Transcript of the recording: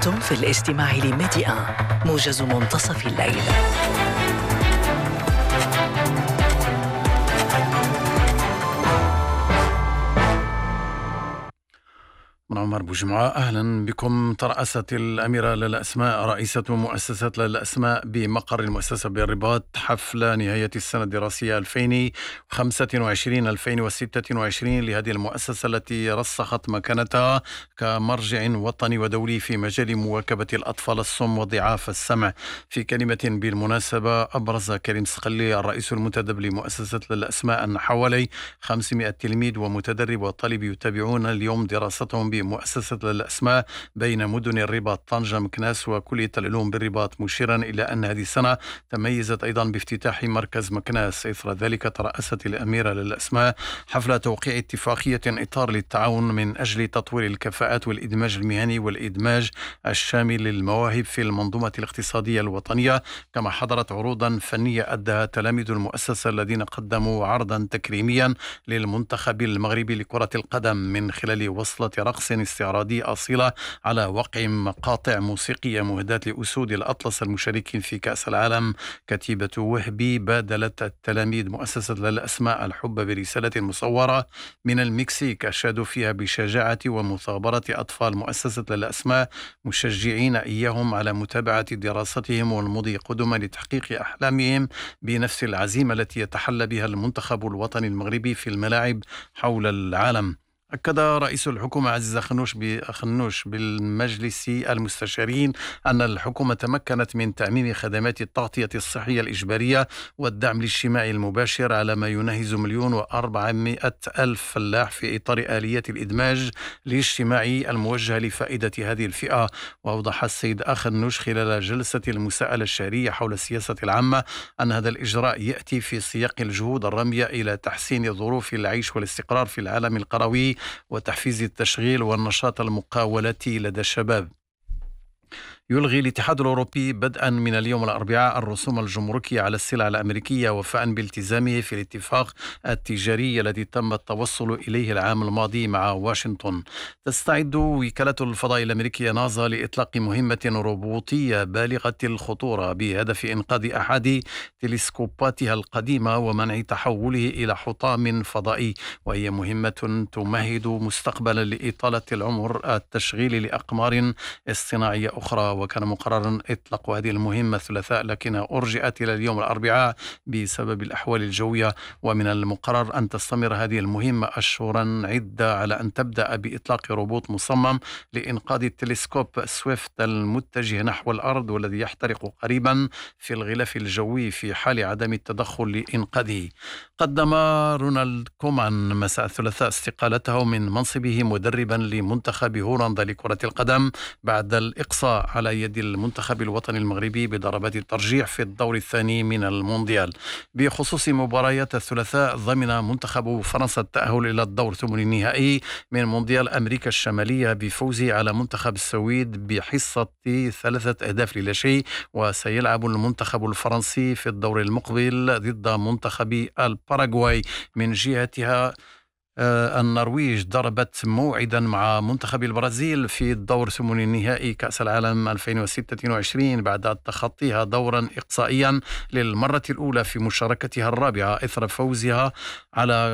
أنتم في الاستماع لميديا موجز منتصف الليل. من عمر بوجمعة، أهلا بكم. ترأست الأميرة لالا أسماء رئيسة مؤسسة لالا أسماء بمقر المؤسسة بالرباط حفل نهاية السنة الدراسية 2025-2026 لهذه المؤسسة التي رسخت مكانتها كمرجع وطني ودولي في مجال مواكبة الأطفال الصم وضعاف السمع. في كلمة بالمناسبة، أبرز كريم صقلي الرئيس المنتدب لمؤسسة لالا أسماء أن حوالي 500 تلميذ ومتدرب وطالب يتابعون اليوم دراستهم بمؤسسة لالا أسماء بين مدن الرباط، طنجة، مكناس وكلية العلوم بالرباط، مشيرا إلى أن هذه السنة تميزت أيضا بافتتاح مركز مكناس. إثر ذلك ترأست الأميرة لالا أسماء حفل توقيع اتفاقية إطار للتعاون من أجل تطوير الكفاءات والإدماج المهني والإدماج الشامل للمواهب في المنظومة الاقتصادية الوطنية. كما حضرت عروضا فنية أدها تلاميذ المؤسسة الذين قدموا عرضا تكريميا للمنتخب المغربي لكرة القدم من خلال وصلة رقص استعراضي أصيلة على وقع مقاطع موسيقية مهداة لأسود الأطلس المشاركين في كأس العالم. كتيبة وهبي بادلت التلاميذ مؤسسة لالا أسماء الحب برسالة مصورة من المكسيك أشادوا فيها بشجاعة ومثابرة أطفال مؤسسة لالا أسماء، مشجعين إياهم على متابعة دراستهم والمضي قدما لتحقيق أحلامهم بنفس العزيمة التي يتحلى بها المنتخب الوطني المغربي في الملاعب حول العالم. أكد رئيس الحكومة عزيز خنوش بالمجلس المستشارين أن الحكومة تمكنت من تعميم خدمات التغطية الصحية الإجبارية والدعم الاجتماعي المباشر على ما يناهز 1,400,000 فلاح في إطار آلية الإدماج الاجتماعي الموجهة لفائدة هذه الفئة. وأوضح السيد خنوش خلال جلسة المساءلة الشهرية حول السياسة العامة أن هذا الإجراء يأتي في سياق الجهود الرامية إلى تحسين ظروف العيش والاستقرار في العالم القروي وتحفيز التشغيل والنشاط المقاولاتي لدى الشباب. يلغي الاتحاد الأوروبي بدءا من اليوم الأربعاء الرسوم الجمركية على السلع الأمريكية وفاء بالتزامه في الاتفاق التجاري الذي تم التوصل إليه العام الماضي مع واشنطن. تستعد وكالة الفضاء الأمريكية ناسا لإطلاق مهمة روبوتية بالغة الخطورة بهدف إنقاذ أحد تلسكوباتها القديمة ومنع تحوله إلى حطام فضائي، وهي مهمة تمهد مستقبلا لإطالة العمر التشغيلي لأقمار اصطناعية أخرى. وكان مقررا إطلاق هذه المهمة الثلاثاء لكنها أرجئت إلى اليوم الأربعاء بسبب الأحوال الجوية، ومن المقرر أن تستمر هذه المهمة أشهرا عدة على أن تبدأ بإطلاق روبوت مصمم لإنقاذ التلسكوب سويفت المتجه نحو الأرض والذي يحترق قريبا في الغلاف الجوي في حال عدم التدخل لإنقاذه. قدم رونالد كومان مساء الثلاثاء استقالته من منصبه مدربا لمنتخب هولندا لكرة القدم بعد الإقصاء على يد المنتخب الوطني المغربي بضربات الترجيح في الدور الثاني من المونديال. بخصوص مباريات الثلاثاء، ضمن منتخب فرنسا التأهل إلى الدور ثمن النهائي من مونديال أمريكا الشمالية بفوزه على منتخب السويد بحصة 3-0 وسيلعب المنتخب الفرنسي في الدور المقبل ضد منتخب الباراغواي. من جهتها النرويج ضربت موعدا مع منتخب البرازيل في الدور ثمن النهائي كأس العالم 2026 بعد تخطيها دورا إقصائيا للمرة الأولى في مشاركتها الرابعة إثر فوزها على